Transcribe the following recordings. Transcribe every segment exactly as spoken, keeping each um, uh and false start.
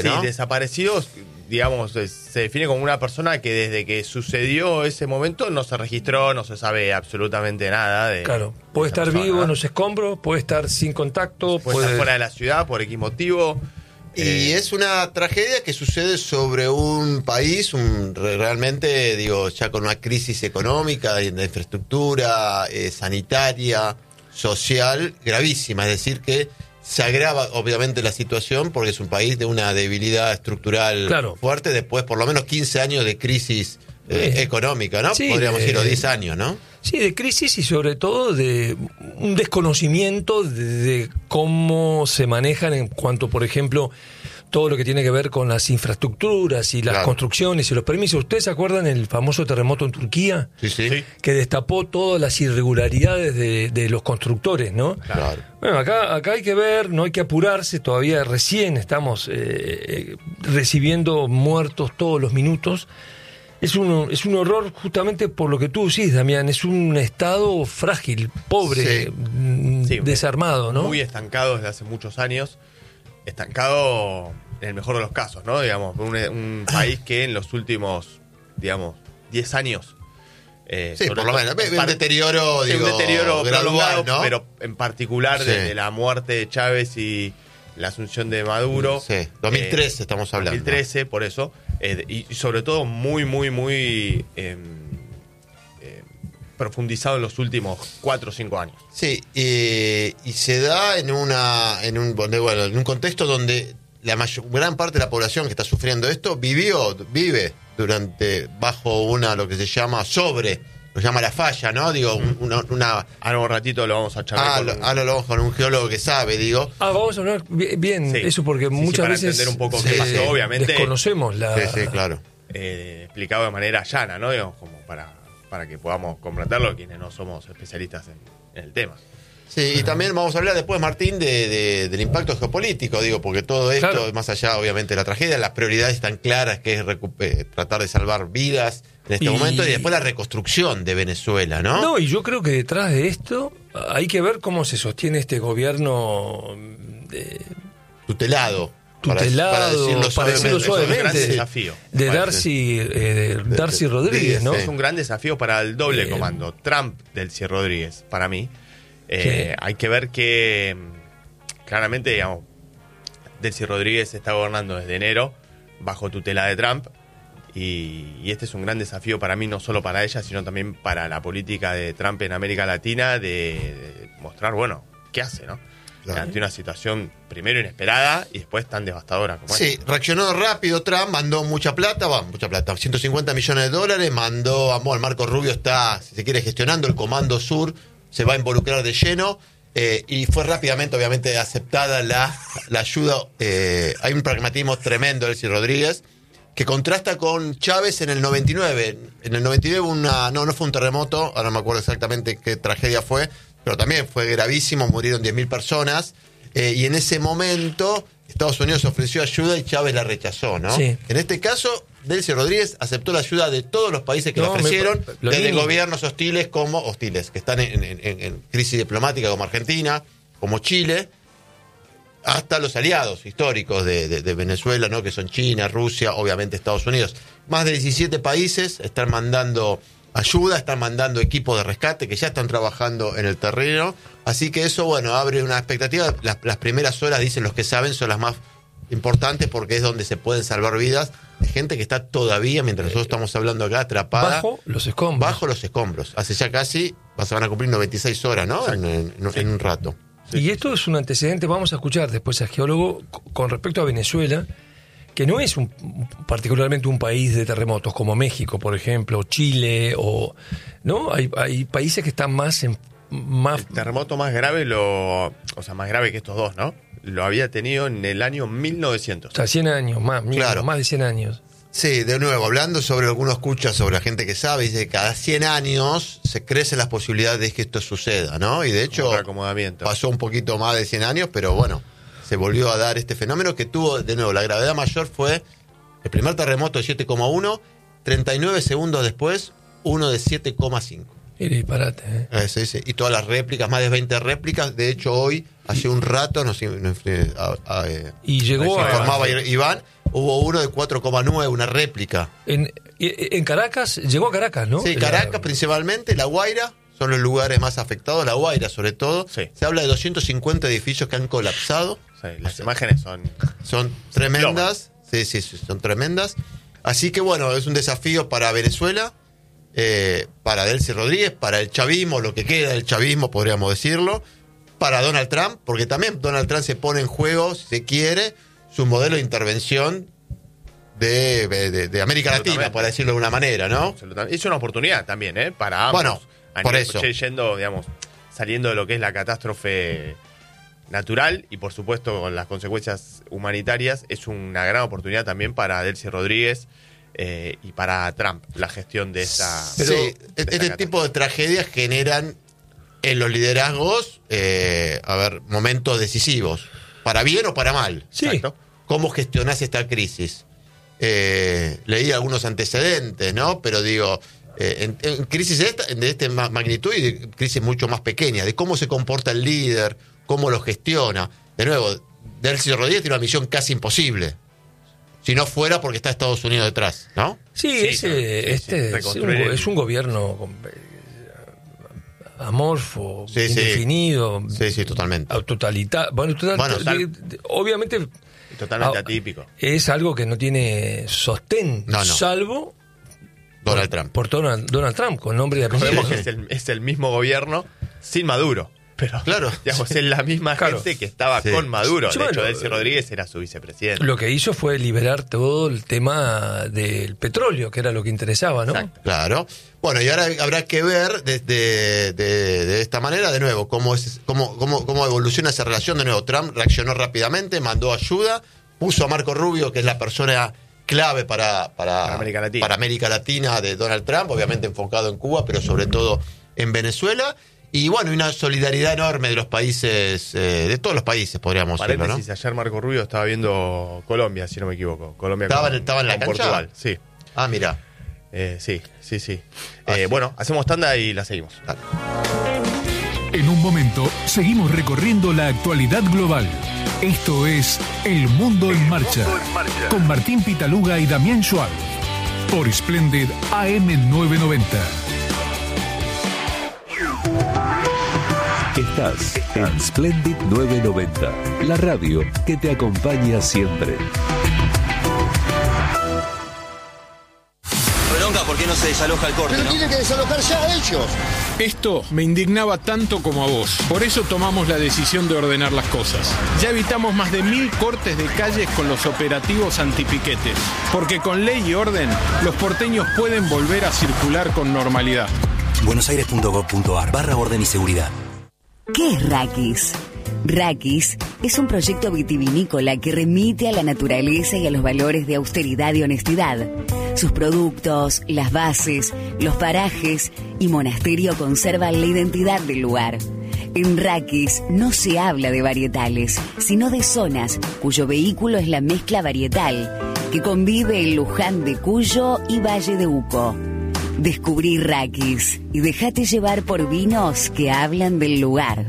¿no? Sí, desaparecidos, digamos, se define como una persona que desde que sucedió ese momento no se registró, no se sabe absolutamente nada de. Claro, puede de esa estar persona, vivo ¿no? en los escombros, puede estar sin contacto, Puede, puede estar fuera de la ciudad por X motivo. Y eh, es una tragedia que sucede sobre un país un, realmente, digo, ya con una crisis económica, de infraestructura, eh, sanitaria, social, gravísima. Es decir, que se agrava obviamente la situación porque es un país de una debilidad estructural Claro. fuerte, después por lo menos quince años de crisis eh, Sí. económica, ¿no? Sí, Podríamos de- decir, o diez años, ¿no? Sí, de crisis y sobre todo de un desconocimiento de, de cómo se manejan en cuanto, por ejemplo, todo lo que tiene que ver con las infraestructuras y las Claro. construcciones y los permisos. ¿Ustedes se acuerdan del famoso terremoto en Turquía? Sí, sí. Sí. Que destapó todas las irregularidades de, de los constructores, ¿no? Claro. Bueno, acá, acá hay que ver, no hay que apurarse, todavía recién estamos eh, eh, recibiendo muertos todos los minutos. Es un, es un horror justamente por lo que tú decís, Damián, es un estado frágil, pobre, Sí. mm, Sí, desarmado, ¿no? Muy estancado desde hace muchos años. Estancado en el mejor de los casos, ¿no? Digamos, un, un país que en los últimos, digamos, diez años. Eh, Sí, sobre por lo todo- menos. en Un par- deterioro, sí, digo, un deterioro gradual, prolongado, ¿no? pero en particular Sí. desde la muerte de Chávez y la asunción de Maduro. Sí, dos mil trece estamos hablando. dos mil trece, por eso. Eh, y, y sobre todo muy, muy, muy eh, eh, profundizado en los últimos cuatro o cinco años. Sí, eh, y se da en una en un bueno, en un contexto donde la mayor, gran parte de la población que está sufriendo esto vivió, vive durante bajo una lo que se llama sobre, lo llama la falla, ¿no? Digo, una, una Ahora un ratito lo vamos a charlar ah, con lo, un- ah, lo hablamos con un geólogo que sabe, digo. Ah, vamos a hablar bi- bien, Sí. eso porque Sí, sí, muchas para veces entender un poco Sí, qué pasó, sí. obviamente. desconocemos la... Sí, sí, claro. eh, explicado de manera llana, ¿no? Digamos, como para, para que podamos comprenderlo quienes no somos especialistas en, en el tema. Sí, y también vamos a hablar después, Martín, de, de- del impacto geopolítico, digo, porque todo esto, Claro. más allá, obviamente, de la tragedia, las prioridades están claras, que es recu- eh, tratar de salvar vidas en este Y- momento, y después la reconstrucción de Venezuela, ¿no? No, y yo creo que detrás de esto hay que ver cómo se sostiene este gobierno de, Tutelado. para- tutelado, para decirlo para decirlo suavemente. Es un gran suavemente, desafío. de Parece. Darcy, eh, de Darcy Rodríguez, ¿no? Sí. Es un gran desafío para el doble Eh, comando. Trump, Delcy Rodríguez, para mí. Eh, que- hay que ver que, mm, claramente, digamos, Delcy Rodríguez está gobernando desde enero bajo tutela de Trump. Y, y este es un gran desafío para mí, no solo para ella, sino también para la política de Trump en América Latina, de, de mostrar, bueno, qué hace, ¿no? Claro. Ante una situación primero inesperada y después tan devastadora como Sí, reaccionó rápido Trump, mandó mucha plata, va, mucha plata, ciento cincuenta millones de dólares, mandó, amor, Marco Rubio está, si se quiere, gestionando el Comando Sur, se va a involucrar de lleno, eh, y fue rápidamente, obviamente, aceptada la, la ayuda. Eh, hay un pragmatismo tremendo de Delcy Rodríguez, que contrasta con Chávez en el noventa y nueve. En el noventa y nueve una, no, no fue un terremoto, ahora no me acuerdo exactamente qué tragedia fue, pero también fue gravísimo, murieron diez mil personas, eh, y en ese momento Estados Unidos ofreció ayuda y Chávez la rechazó, ¿no? Sí. En este caso, Delcy Rodríguez aceptó la ayuda de todos los países que No, le me ofrecieron, pa- lo desde mismo. gobiernos hostiles como hostiles, que están en, en- en- en crisis diplomática como Argentina, como Chile, hasta los aliados históricos de, de- de Venezuela, ¿no? Que son China, Rusia, obviamente Estados Unidos. Más de diecisiete países están mandando ayuda, están mandando equipos de rescate que ya están trabajando en el terreno. Así que eso, bueno, abre una expectativa. Las, las primeras horas, dicen los que saben, son las más importantes porque es donde se pueden salvar vidas de gente que está todavía, mientras nosotros estamos hablando acá, atrapada Bajo los escombros. bajo los escombros. Hace ya casi, se van a cumplir noventa y seis horas, ¿no? En, en- en un rato. Y esto es un antecedente, vamos a escuchar después al geólogo c- con respecto a Venezuela, que no es un, particularmente un país de terremotos como México, por ejemplo, Chile, o no hay, hay países que están más en más El terremoto más grave, lo, o sea, más grave que estos dos, ¿no? Lo había tenido en el año mil novecientos. o sea, cien años, más, mínimo, Claro. más de cien años. Sí, de nuevo, hablando sobre algunos escuchas sobre la gente que sabe, dice que cada cien años se crecen las posibilidades de que esto suceda, ¿no? Y de hecho, Un reacomodamiento. pasó un poquito más de cien años, pero bueno, se volvió a dar este fenómeno que tuvo, de nuevo, la gravedad mayor fue el primer terremoto de siete coma uno, treinta y nueve segundos después, uno de siete coma cinco. Era disparate, ¿eh? Eh, sí, sí. Y todas las réplicas, más de veinte réplicas. De hecho, hoy hace un rato, nos, nos a, a, y llegó nos informaba a, Iván, hubo uno de cuatro coma nueve, una réplica. En, en Caracas, llegó a Caracas, ¿no? Sí, Caracas la, principalmente, La Guaira, son los lugares más afectados, La Guaira sobre todo. Sí. Se habla de doscientos cincuenta edificios que han colapsado. Sí, las imágenes son... Son tremendas, sí, sí, sí, son tremendas. Así que bueno, es un desafío para Venezuela, eh, para Delcy Rodríguez, para el chavismo, lo que queda del chavismo, podríamos decirlo, para Donald Trump, porque también Donald Trump se pone en juego, si se quiere, su modelo de intervención de, de, de América Latina, para decirlo de una manera, ¿no? Absolutamente. Es una oportunidad también, ¿eh? Para ambos. Bueno, a por nivel, eso. Yendo, digamos, saliendo de lo que es la catástrofe natural y, por supuesto, con las consecuencias humanitarias, es una gran oportunidad también para Delcy Rodríguez eh, y para Trump, la gestión de esta... Sí, de esta este tipo de tragedias generan en los liderazgos, eh, a ver, momentos decisivos, para bien o para mal. Sí. Exacto. ¿Cómo gestionás esta crisis? Eh, leí algunos antecedentes, ¿no? Pero digo, eh, en, en crisis de esta, de esta magnitud y de crisis mucho más pequeñas, de cómo se comporta el líder, cómo lo gestiona. De nuevo, Delcy Rodríguez tiene una misión casi imposible. Si no fuera porque está Estados Unidos detrás, ¿no? Sí, Sí, ese, no, sí, este sí, es, un, es un gobierno con, eh, amorfo, Sí, sí. indefinido, Sí, sí, totalmente. totalitario. Bueno, total- Bueno, de- tal- de- obviamente Totalmente ah, atípico. es algo que no tiene sostén, No, no. salvo Donald por, Trump. por Donald, Donald Trump, con nombre y apellido. Recordemos que es el, es el mismo gobierno sin Maduro. Pero, Claro. digamos, es la misma Claro. gente que estaba Sí. con Maduro. Sí, De bueno, hecho, Delcy Rodríguez era su vicepresidente. Lo que hizo fue liberar todo el tema del petróleo, que era lo que interesaba, ¿no? Exacto. Claro. Bueno, y ahora habrá que ver desde de, de esta manera, de nuevo, cómo, es, cómo, cómo, cómo evoluciona esa relación. De nuevo, Trump reaccionó rápidamente, mandó ayuda, puso a Marco Rubio, que es la persona clave para, para, Para América Latina. para América Latina de Donald Trump, obviamente enfocado en Cuba, pero sobre todo en Venezuela. Y bueno, y una solidaridad enorme de los países, eh, de todos los países, podríamos decirlo, ¿no? Paréntesis, ayer Marco Rubio estaba viendo Colombia, si no me equivoco. Colombia ¿Estaba con- en- estaba en la con cancha? Portugal, sí. Ah, mira. Eh, sí, sí, sí. Ah, Eh, sí. Bueno, hacemos tanda y la seguimos. En un momento, seguimos recorriendo la actualidad global. Esto es El Mundo en Marcha, con Martín Pitaluga y Damián Schwab, por Splendid A M novecientos noventa. Estás en Splendid novecientos noventa, la radio que te acompaña siempre. Bronca, ¿por qué no se desaloja el corte, Pero no? tienen que desalojar ya ellos. Esto me indignaba tanto como a vos. Por eso tomamos la decisión de ordenar las cosas. Ya evitamos más de mil cortes de calles con los operativos antipiquetes. Porque con ley y orden, los porteños pueden volver a circular con normalidad. buenosaires.gov.ar barra orden y seguridad. ¿Qué es Raquis? Raquis es un proyecto vitivinícola que remite a la naturaleza y a los valores de austeridad y honestidad. Sus productos, las bases, los parajes y monasterio conservan la identidad del lugar. En Raquis no se habla de varietales, sino de zonas cuyo vehículo es la mezcla varietal, que convive en Luján de Cuyo y Valle de Uco. Descubrí Raquis y déjate llevar por vinos que hablan del lugar.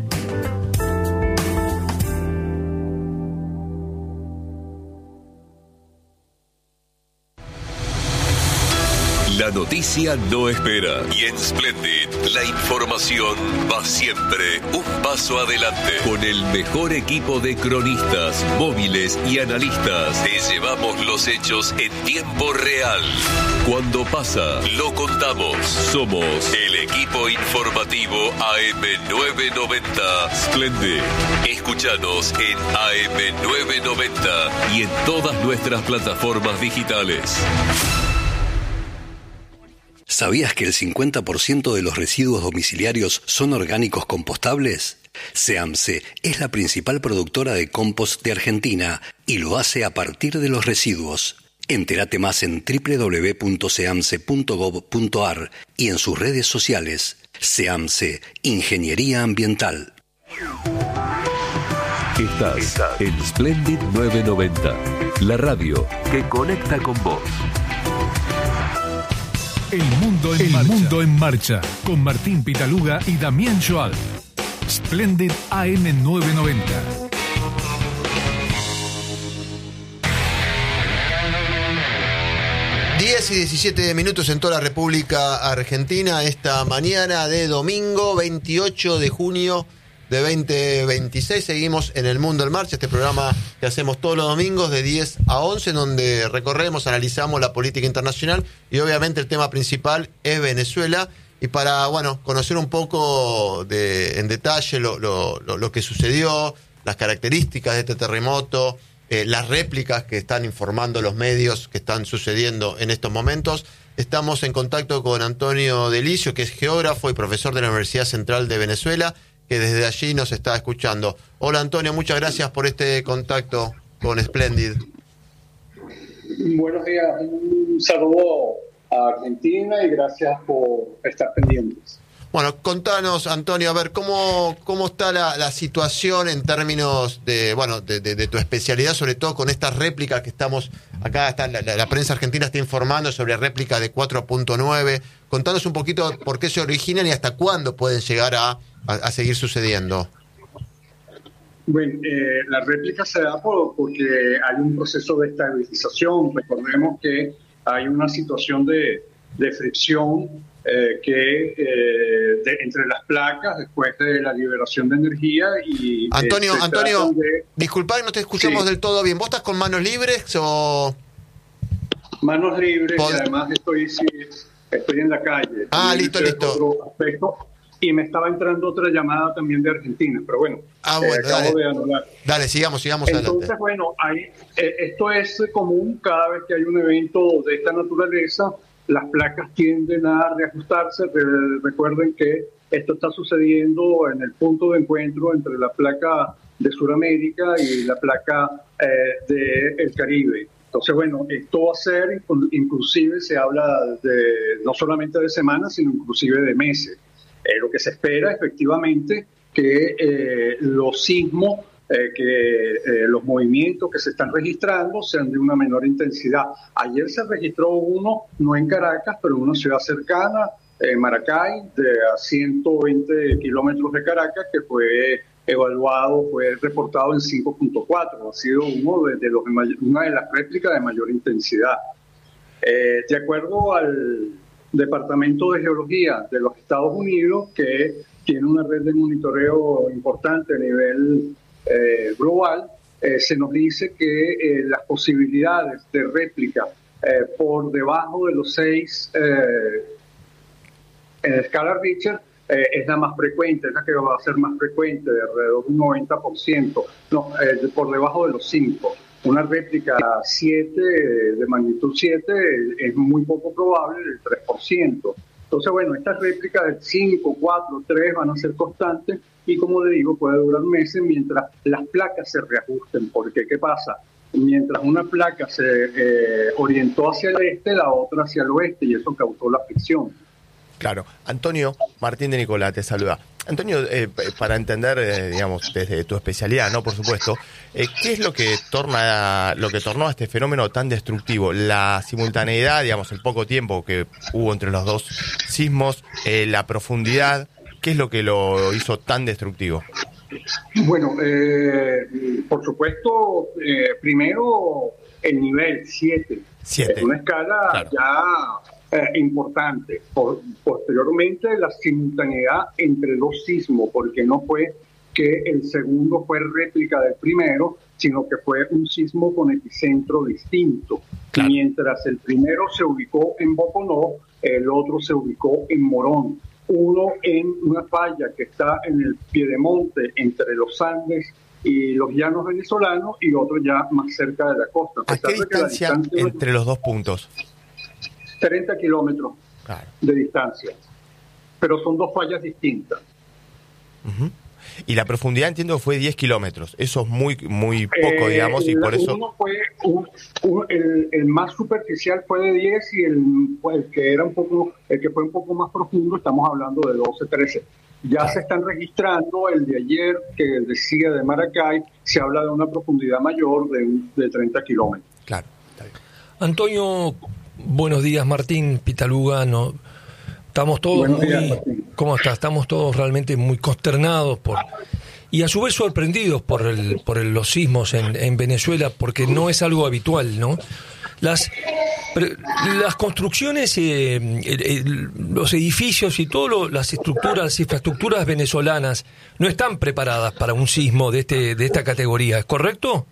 La noticia no espera y en Splendid la información va siempre un paso adelante. Con el mejor equipo de cronistas, móviles y analistas, te llevamos los hechos en tiempo real. Cuando pasa, lo contamos. Somos el equipo informativo A M novecientos noventa Splendid. Escúchanos en A M novecientos noventa y en todas nuestras plataformas digitales. ¿Sabías que el cincuenta por ciento de los residuos domiciliarios son orgánicos compostables? SEAMSE es la principal productora de compost de Argentina y lo hace a partir de los residuos. Entérate más en doble u doble u doble u punto seamse punto gov punto ar y en sus redes sociales. SEAMSE, Ingeniería Ambiental. Estás en Splendid novecientos noventa, la radio que conecta con vos. El Mundo en, El Marcha. Mundo en Marcha, con Martín Pitaluga y Damián Schwab. Splendid A M novecientos noventa. diez y diecisiete minutos en toda la República Argentina, esta mañana de domingo veintiocho de junio de veinte veintiséis. Seguimos en El Mundo en Marcha, este programa que hacemos todos los domingos de diez a once, en donde recorremos, analizamos la política internacional y obviamente el tema principal es Venezuela. Y para, bueno, conocer un poco de, en detalle lo, lo, lo, lo que sucedió, las características de este terremoto, Eh, las réplicas que están informando los medios que están sucediendo en estos momentos. Estamos en contacto con Antonio Delicio, que es geógrafo y profesor de la Universidad Central de Venezuela, que desde allí nos está escuchando. Hola Antonio, muchas gracias por este contacto con Splendid. Buenos días, un saludo a Argentina y gracias por estar pendientes. Bueno, contanos, Antonio, a ver, ¿cómo, cómo está la, la situación en términos de, bueno, de, de, de tu especialidad, sobre todo con estas réplicas que estamos, acá está, la, la prensa argentina está informando sobre réplicas de cuatro punto nueve. Contanos un poquito por qué se originan y hasta cuándo pueden llegar a, a, a seguir sucediendo. Bueno, eh, la réplica se da por, porque hay un proceso de estabilización. Recordemos que hay una situación de, de fricción Eh, que eh, de, entre las placas después de la liberación de energía y Antonio, eh, Antonio, de... disculpá que no te escuchamos sí. del todo bien. ¿Vos estás con manos libres o...? Manos libres Pod... y además estoy sí, estoy en la calle. Ah, listo, listo. Otro aspecto, y me estaba entrando otra llamada también de Argentina, pero bueno, ah, bueno eh, acabo dale. de anular. Dale, sigamos, sigamos Entonces, adelante. bueno, hay, eh, esto es común cada vez que hay un evento de esta naturaleza. Las placas tienden a reajustarse. Recuerden que esto está sucediendo en el punto de encuentro entre la placa de Sudamérica y la placa eh, del Caribe. Entonces, bueno, esto va a ser, inclusive se habla de no solamente de semanas, sino inclusive de meses. Eh, lo que se espera efectivamente que eh, los sismos Eh, que eh, los movimientos que se están registrando sean de una menor intensidad. Ayer se registró uno, no en Caracas, pero en una ciudad cercana, eh, Maracay, de a ciento veinte kilómetros de Caracas, que fue evaluado, fue reportado en cinco punto cuatro. Ha sido uno de, de los, una de las réplicas de mayor intensidad. Eh, de acuerdo al Departamento de Geología de los Estados Unidos, que tiene una red de monitoreo importante a nivel Eh, global, eh, se nos dice que eh, las posibilidades de réplica eh, por debajo de los seis eh, en escala Richter eh, es la más frecuente, es la que va a ser más frecuente, de alrededor de un noventa por ciento, no, eh, por debajo de los cinco. Una réplica siete, eh, de magnitud siete, eh, es muy poco probable, del tres por ciento. Entonces, bueno, estas réplicas del cinco, cuatro, tres van a ser constantes y, como le digo, puede durar meses mientras las placas se reajusten. Porque, ¿qué pasa? Mientras una placa se eh, orientó hacia el este, la otra hacia el oeste, y eso causó la fricción. Claro. Antonio, Martín de Nicolás te saluda. Antonio, eh, para entender, eh, digamos, desde tu especialidad, ¿no? Por supuesto, eh, ¿qué es lo que torna, lo que tornó a este fenómeno tan destructivo? La simultaneidad, digamos, el poco tiempo que hubo entre los dos sismos, eh, la profundidad, ¿qué es lo que lo hizo tan destructivo? Bueno, eh, por supuesto, eh, primero el nivel siete. siete. Es una escala claro. ya eh, importante. Por, posteriormente, la simultaneidad entre los sismos, porque no fue que el segundo fue réplica del primero, sino que fue un sismo con epicentro distinto. Claro. Mientras el primero se ubicó en Boconó, el otro se ubicó en Morón. Uno en una falla que está en el piedemonte entre los Andes y los llanos venezolanos, y otro ya más cerca de la costa. ¿A qué distancia, distancia entre los dos puntos? treinta kilómetros claro. de distancia. Pero son dos fallas distintas. Uh-huh. Y la profundidad entiendo fue diez kilómetros. Eso es muy muy poco, eh, digamos, y por eso... Uno fue, un, un, el, el más superficial fue de diez y el, el que era un poco, el que fue un poco más profundo, estamos hablando de doce, trece. Ya claro. se están registrando el de ayer, que decía de Maracay, se habla de una profundidad mayor de, de treinta kilómetros. Claro, está bien. Antonio, buenos días. Martín Pitaluga, no, Estamos todos Buenos muy... días, Martín. ¿Cómo está? Estamos todos realmente muy consternados por... Y a su vez sorprendidos por el, por el, los sismos en, en Venezuela, porque no es algo habitual, ¿no? Las, las construcciones, eh, el, el, los edificios y todas las estructuras, las infraestructuras venezolanas no están preparadas para un sismo de este de esta categoría, ¿es correcto?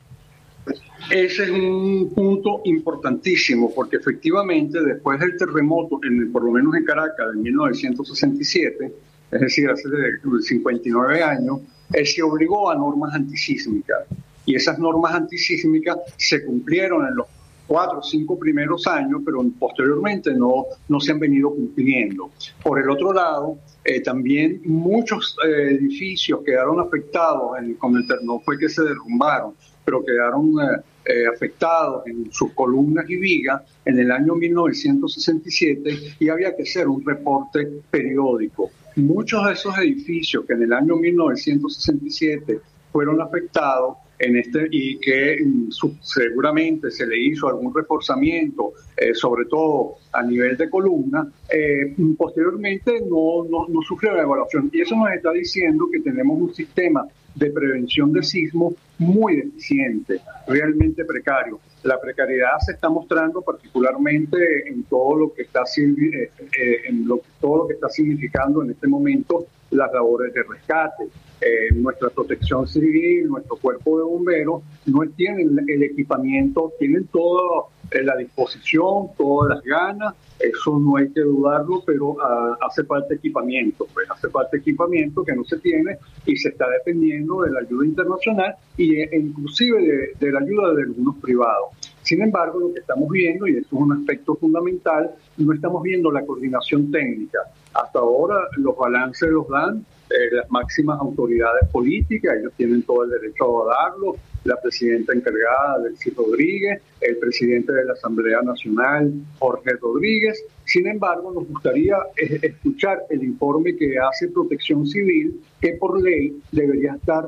Ese es un punto importantísimo, porque efectivamente después del terremoto, en, por lo menos en Caracas, en mil novecientos sesenta y siete, es decir, hace cincuenta y nueve años, eh, se obligó a normas antisísmicas. Y esas normas antisísmicas se cumplieron en los cuatro o cinco primeros años, pero posteriormente no, no se han venido cumpliendo. Por el otro lado, eh, también muchos eh, edificios quedaron afectados en, con el terremoto, no fue que se derrumbaron, pero quedaron eh, eh, afectados en sus columnas y vigas en el año mil novecientos sesenta y siete, y había que hacer un reporte periódico. Muchos de esos edificios que en el año mil novecientos sesenta y siete fueron afectados en este y que su, seguramente se le hizo algún reforzamiento, eh, sobre todo a nivel de columna, eh, posteriormente no, no, no sufrió una evaluación. Y eso nos está diciendo que tenemos un sistema de prevención de sismos muy deficiente, realmente precario. La precariedad se está mostrando particularmente en todo lo que está eh, eh, en lo, todo lo que está significando en este momento las labores de rescate. Eh, nuestra protección civil, nuestro cuerpo de bomberos no tienen el equipamiento, tienen toda eh, la disposición, todas las ganas, eso no hay que dudarlo, pero uh, hace falta equipamiento, pues hace falta equipamiento que no se tiene y se está dependiendo de la ayuda internacional y, e inclusive de, de la ayuda de algunos privados. Sin embargo, lo que estamos viendo, y eso es un aspecto fundamental, no estamos viendo la coordinación técnica. Hasta ahora los balances los dan eh, las máximas autoridades políticas, ellos tienen todo el derecho a darlo, la presidenta encargada, Delcy Rodríguez, el presidente de la Asamblea Nacional, Jorge Rodríguez. Sin embargo, nos gustaría eh, escuchar el informe que hace Protección Civil, que por ley debería estar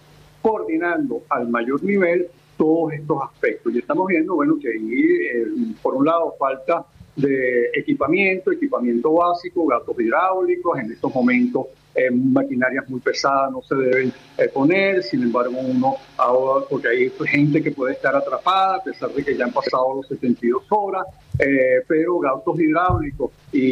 coordinando al mayor nivel todos estos aspectos. Y estamos viendo, bueno, que ahí, eh, por un lado, falta de equipamiento, equipamiento básico, gatos hidráulicos. En estos momentos, eh, maquinarias muy pesadas no se deben eh, poner. Sin embargo, uno ahora, porque hay gente que puede estar atrapada, a pesar de que ya han pasado los setenta y dos horas, eh, pero gatos hidráulicos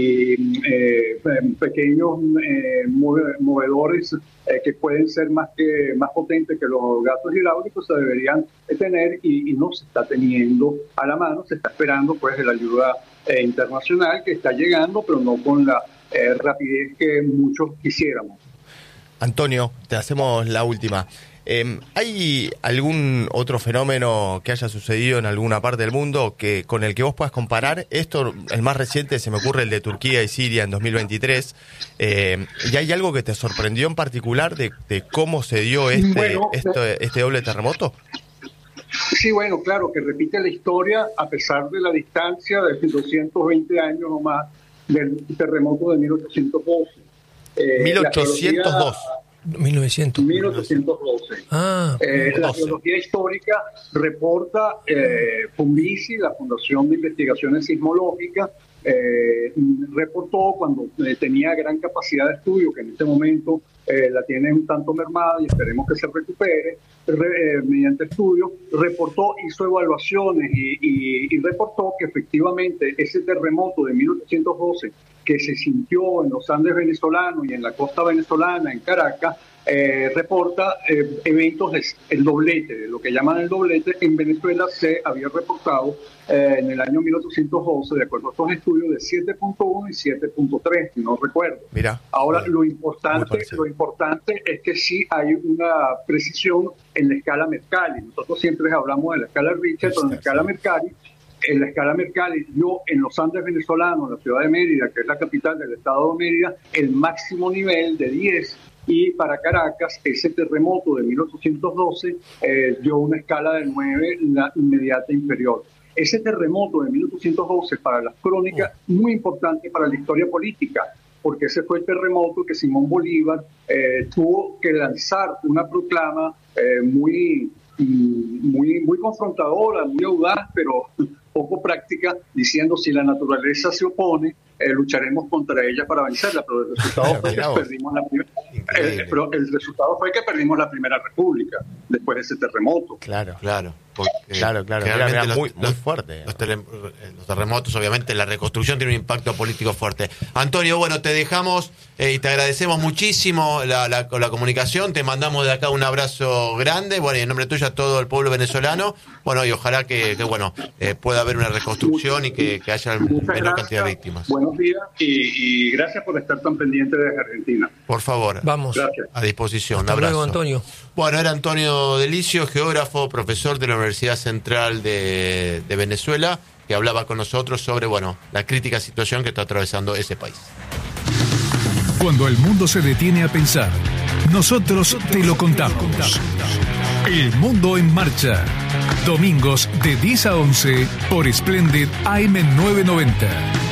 y eh, pequeños eh, movedores eh, que pueden ser más que más potentes que los gatos hidráulicos se deberían tener y, y no se está teniendo a la mano. Se está esperando pues de la ayuda eh, internacional que está llegando, pero no con la eh, rapidez que muchos quisiéramos. Antonio, te hacemos la última. Eh, ¿Hay algún otro fenómeno que haya sucedido en alguna parte del mundo que con el que vos puedas comparar? Esto, el más reciente, se me ocurre el de Turquía y Siria en dos mil veintitrés. Eh, ¿Y hay algo que te sorprendió en particular de, de cómo se dio este, bueno, este, este doble terremoto? Sí, bueno, claro, que repite la historia a pesar de la distancia de doscientos veinte años o más del terremoto de mil ochocientos doce. Eh, mil ochocientos dos. mil novecientos. mil ochocientos doce. Ah, eh, la geología histórica reporta eh, Fundisi, la Fundación de Investigaciones Sismológicas, eh, reportó cuando eh, tenía gran capacidad de estudio, que en este momento eh, la tiene un tanto mermada y esperemos que se recupere, re, eh, mediante estudios, reportó, hizo evaluaciones y, y, y reportó que efectivamente ese terremoto de mil ochocientos doce que se sintió en los Andes venezolanos y en la costa venezolana, en Caracas, eh, reporta eh, eventos, de, el doblete, de lo que llaman el doblete. En Venezuela se había reportado eh, en el año mil ochocientos doce, de acuerdo a estos estudios, de siete punto uno y siete punto tres, si no recuerdo. Mira, Ahora, bien, lo importante, lo importante es que sí hay una precisión en la escala Mercalli. Nosotros siempre hablamos de la escala Richter, pero en la escala Mercalli, en la escala Mercalli, yo en los Andes venezolanos, en la ciudad de Mérida, que es la capital del estado de Mérida, el máximo nivel de diez, y para Caracas, ese terremoto de mil ochocientos doce eh, dio una escala de nueve, la inmediata inferior. Ese terremoto de mil ochocientos doce para las crónicas, muy importante para la historia política, porque ese fue el terremoto que Simón Bolívar eh, tuvo que lanzar una proclama eh, muy, muy, muy confrontadora, muy audaz, pero poco práctica política diciendo si la naturaleza se opone, eh, lucharemos contra ella para vencerla, pero el resultado fue que perdimos la primera, el, pero el resultado fue que perdimos la primera república después de ese terremoto. Claro, claro. Porque claro, claro, realmente era, era los, muy, muy los, fuerte. Los, tele, los terremotos, obviamente, la reconstrucción tiene un impacto político fuerte. Antonio, bueno, te dejamos eh, y te agradecemos muchísimo la, la, la comunicación. Te mandamos de acá un abrazo grande. Bueno, y en nombre tuyo a todo el pueblo venezolano. Bueno, y ojalá que, que bueno, eh, pueda haber una reconstrucción y que, que haya menor gracias, cantidad de víctimas. Buenos días y, y gracias por estar tan pendiente de Argentina. Por favor. Vamos. Gracias. A disposición. Hasta un abrazo. luego, Antonio. Bueno, era Antonio Delicio, geógrafo, profesor de la Universidad Central de, de Venezuela, que hablaba con nosotros sobre, bueno, la crítica situación que está atravesando ese país. Cuando el mundo se detiene a pensar, nosotros te lo contamos. El Mundo en Marcha. Domingos de diez a once por Splendid A M novecientos noventa.